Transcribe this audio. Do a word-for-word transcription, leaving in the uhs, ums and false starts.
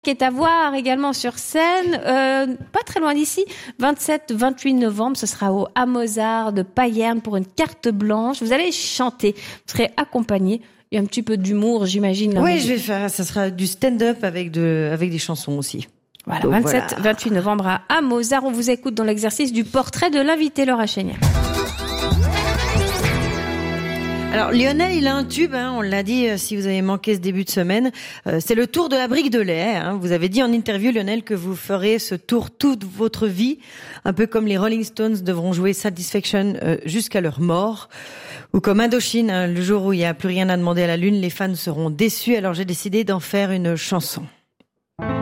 qui est à voir également sur scène, euh, pas très loin d'ici, vingt-sept vingt-huit novembre, ce sera au Mozart de Payerne pour une carte blanche. Vous allez chanter, vous serez accompagné. Il y a un petit peu d'humour, j'imagine. Oui, je vais faire, ça sera du stand-up avec de, avec des chansons aussi. Voilà, Donc, vingt-sept vingt-huit voilà. novembre à Mozart. On vous écoute dans l'exercice du portrait de l'invité, Laura Chénier. Alors Lionel, il a un tube, hein, on l'a dit, euh, si vous avez manqué ce début de semaine, euh, c'est le tour de la brique de lait. Hein. Vous avez dit en interview, Lionel, que vous ferez ce tour toute votre vie, un peu comme les Rolling Stones devront jouer Satisfaction euh, jusqu'à leur mort, ou comme Indochine, hein, le jour où il n'y a plus rien à demander à la lune, les fans seront déçus, alors j'ai décidé d'en faire une chanson.